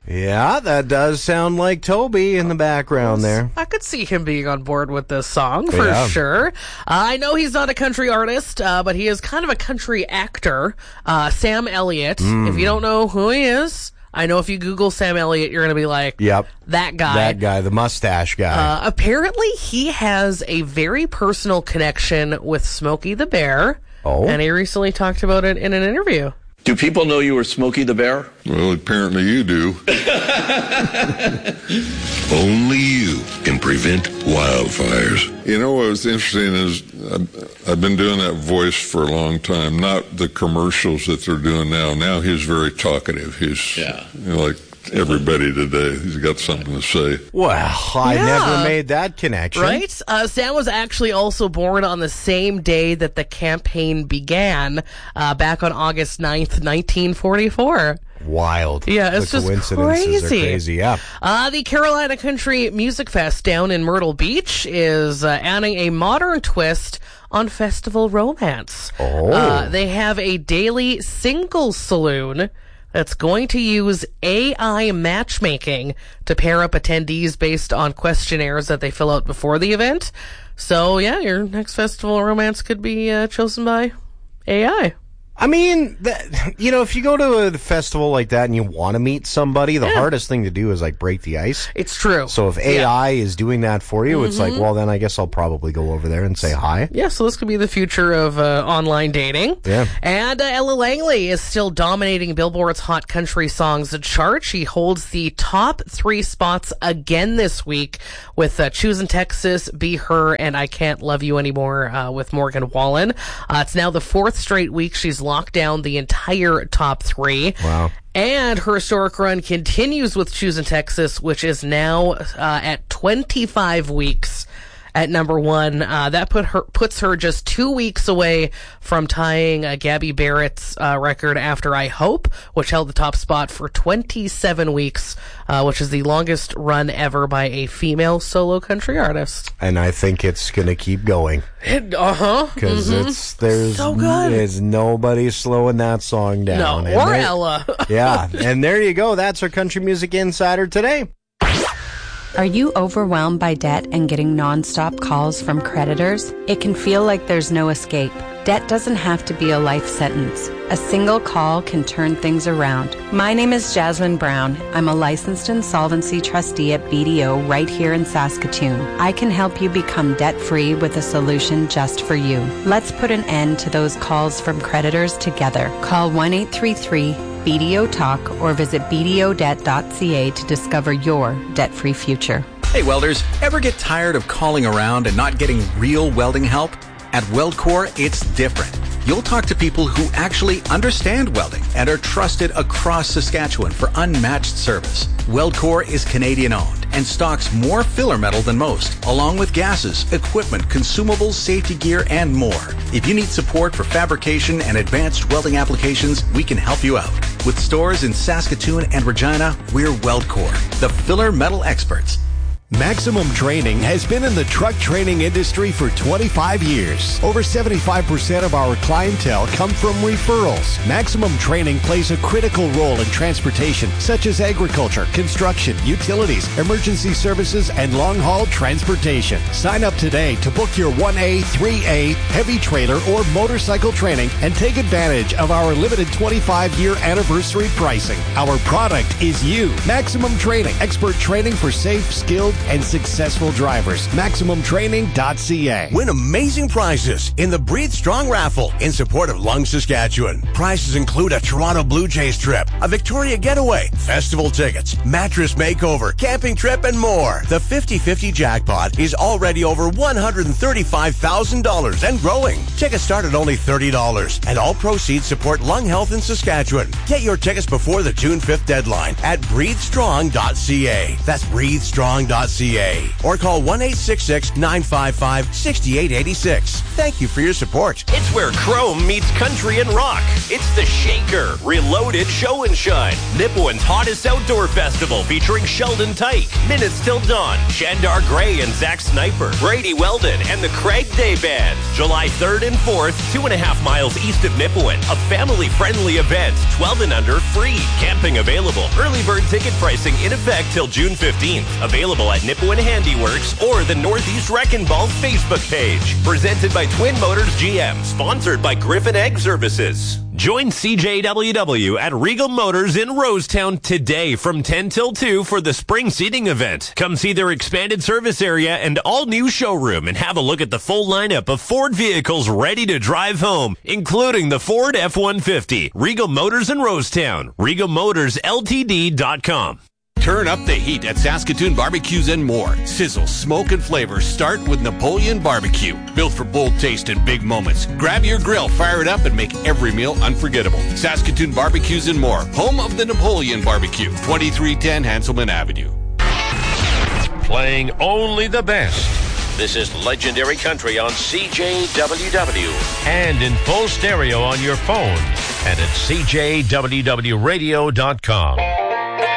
Yeah, that does sound like Toby in the background there. I could see him being on board with this song for sure. I know he's not a country artist, but he is kind of a country actor. Sam Elliott. If you don't know who he is, I know if you Google Sam Elliott, you're going to be like, yep, that guy. That guy, the mustache guy. Apparently, he has a very personal connection with Smokey the Bear. Oh. And he recently talked about it in an interview. Do people know you were Smokey the Bear? Well, apparently you do. Only you can prevent wildfires. You know what was interesting is I've been doing that voice for a long time, not the commercials that they're doing now. Now he's very talkative. He's like everybody today. He's got something to say. Well, I never made that connection. Right? Sam was actually also born on the same day that the campaign began, back on August 9th, 1944. Wild. Yeah, it's the just coincidences are crazy. Yeah. The Carolina Country Music Fest down in Myrtle Beach is adding a modern twist on festival romance. They have a daily single saloon that's going to use AI matchmaking to pair up attendees based on questionnaires that they fill out before the event. So, yeah, your next festival romance could be chosen by AI. I mean, if you go to a festival like that and you want to meet somebody, the hardest thing to do is like break the ice. It's true. So if AI is doing that for you, it's like, well, then I guess I'll probably go over there and say hi. Yeah, so this could be the future of online dating. Yeah. And Ella Langley is still dominating Billboard's Hot Country Songs chart. She holds the top 3 spots again this week with Choosing Texas, Be Her, and I Can't Love You Anymore with Morgan Wallen. It's now the 4th straight week she's locked down the entire top 3. Wow. And her historic run continues with Choosing Texas, which is now at 25 weeks at number 1. That puts her just 2 weeks away from tying Gabby Barrett's record After I Hope, which held the top spot for 27 weeks, which is the longest run ever by a female solo country artist. And I think it's going to keep going. Because there's so good. There's nobody slowing that song down. No, or Ella. Yeah, and there you go. That's our Country Music Insider today. Are you overwhelmed by debt and getting nonstop calls from creditors? It can feel like there's no escape. Debt doesn't have to be a life sentence. A single call can turn things around. My name is Jasmine Brown. I'm a licensed insolvency trustee at BDO right here in Saskatoon. I can help you become debt-free with a solution just for you. Let's put an end to those calls from creditors together. Call 1-833 BDO-TALK or visit bdodebt.ca to discover your debt-free future. Hey welders, ever get tired of calling around and not getting real welding help? At WeldCore, it's different. You'll talk to people who actually understand welding and are trusted across Saskatchewan for unmatched service. WeldCore is Canadian-owned and stocks more filler metal than most, along with gases, equipment, consumables, safety gear, and more. If you need support for fabrication and advanced welding applications, we can help you out. With stores in Saskatoon and Regina, we're WeldCore, the filler metal experts. Maximum Training has been in the truck training industry for 25 years. Over 75% of our clientele come from referrals. Maximum Training plays a critical role in transportation, such as agriculture, construction, utilities, emergency services, and long-haul transportation. Sign up today to book your 1A, 3A, heavy trailer, or motorcycle training and take advantage of our limited 25-year anniversary pricing. Our product is you. Maximum Training. Expert training for safe, skilled, and successful drivers. MaximumTraining.ca. Win amazing prizes in the Breathe Strong raffle in support of Lung Saskatchewan. Prizes include a Toronto Blue Jays trip, a Victoria getaway, festival tickets, mattress makeover, camping trip, and more. The 50-50 jackpot is already over $135,000 and growing. Tickets start at only $30, and all proceeds support lung health in Saskatchewan. Get your tickets before the June 5th deadline at BreatheStrong.ca. That's BreatheStrong.ca. Chrome.ca or call 1-866-955-6886. Thank you for your support. It's where Chrome meets country and rock. It's the Shaker Reloaded Show and Shine, Nipawin's hottest outdoor festival featuring Sheldon Tyke, Minutes Till Dawn, Shandar Gray and Zach Sniper, Brady Weldon, and the Craig Day Band. July 3rd and 4th, 2.5 miles east of Nipawin. A family-friendly event, 12 and under, free. Camping available. Early bird ticket pricing in effect till June 15th. Available at Nipawin Handiworks or the Northeast Wrecking Ball Facebook page. Presented by Twin Motors GM. Sponsored by Griffin Egg Services. Join CJWW at Regal Motors in Rosetown today from 10 till 2 for the spring seating event. Come see their expanded service area and all-new showroom and have a look at the full lineup of Ford vehicles ready to drive home, including the Ford F-150. Regal Motors in Rosetown. RegalMotorsLTD.com. Turn up the heat at Saskatoon Barbecues and More. Sizzle, smoke, and flavor start with Napoleon Barbecue. Built for bold taste and big moments. Grab your grill, fire it up, and make every meal unforgettable. Saskatoon Barbecues and More. Home of the Napoleon Barbecue. 2310 Hanselman Avenue. Playing only the best. This is Legendary Country on CJWW. And in full stereo on your phone and at CJWWradio.com.